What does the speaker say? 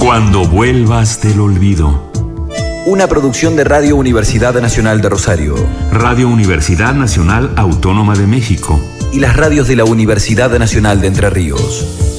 Cuando vuelvas del olvido. Una producción de Radio Universidad Nacional de Rosario, Radio Universidad Nacional Autónoma de México y las radios de la Universidad Nacional de Entre Ríos.